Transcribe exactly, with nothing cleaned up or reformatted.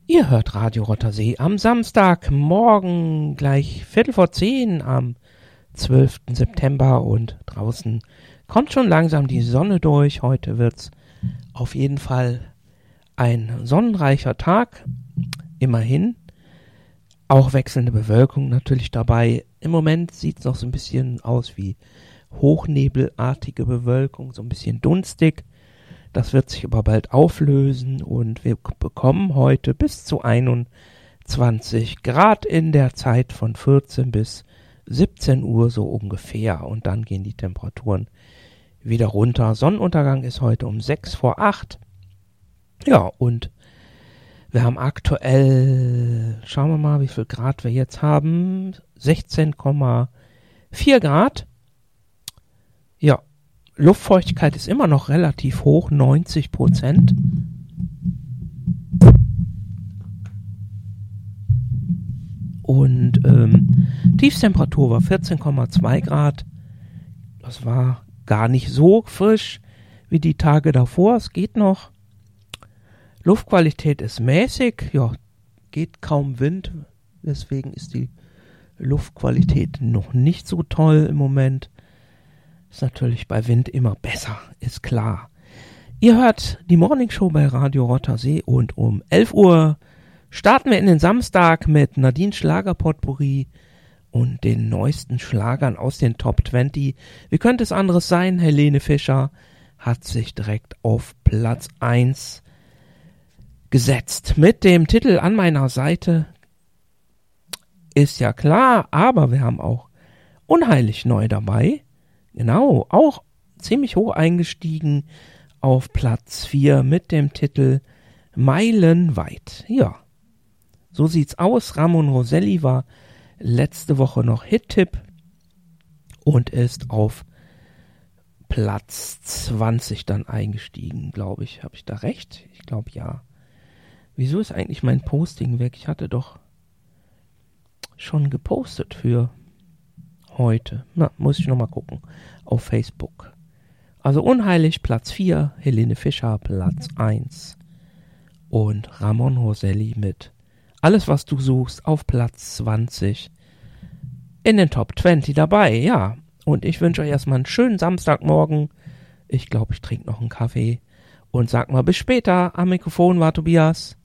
Ihr hört Radio Rottersee am Samstagmorgen gleich Viertel vor zehn am zwölften September und draußen kommt schon langsam die Sonne durch. Heute wird's auf jeden Fall ein sonnenreicher Tag, immerhin. Auch wechselnde Bewölkung natürlich dabei. Im Moment sieht's noch so ein bisschen aus wie hochnebelartige Bewölkung, so ein bisschen dunstig. Das wird sich aber bald auflösen und wir bekommen heute bis zu einundzwanzig Grad in der Zeit von vierzehn bis siebzehn Uhr so ungefähr. Und dann gehen die Temperaturen wieder runter. Sonnenuntergang ist heute um sechs vor acht. Ja, und wir haben aktuell, schauen wir mal, wie viel Grad wir jetzt haben. sechzehn Komma vier Grad. Ja. Luftfeuchtigkeit ist immer noch relativ hoch, neunzig Prozent. Und ähm, Tiefstemperatur war vierzehn Komma zwei Grad. Das war gar nicht so frisch wie die Tage davor. Es geht noch. Luftqualität ist mäßig. Ja, geht kaum Wind. Deswegen ist die Luftqualität noch nicht so toll im Moment. Ist natürlich bei Wind immer besser, ist klar. Ihr hört die Morningshow bei Radio Rottersee und um elf Uhr starten wir in den Samstag mit Nadine Schlager-Potpourri und den neuesten Schlagern aus den Top zwanzig. Wie könnte es anderes sein? Helene Fischer hat sich direkt auf Platz eins gesetzt. Mit dem Titel An meiner Seite ist ja klar, aber wir haben auch Unheilig neu dabei. Genau, auch ziemlich hoch eingestiegen auf Platz vier mit dem Titel Meilenweit. Ja, so sieht's aus. Ramon Roselli war letzte Woche noch Hit-Tipp und ist auf Platz zwanzig dann eingestiegen, glaube ich. Habe ich da recht? Ich glaube ja. Wieso ist eigentlich mein Posting weg? Ich hatte doch schon gepostet für heute. Na, muss ich nochmal gucken. Auf Facebook. Also Unheilig Platz vier, Helene Fischer Platz eins und Ramon Roselli mit Alles, was du suchst auf Platz zwanzig in den Top zwanzig dabei. Ja, und ich wünsche euch erstmal einen schönen Samstagmorgen. Ich glaube, ich trinke noch einen Kaffee und sag mal bis später. Am Mikrofon war Tobias.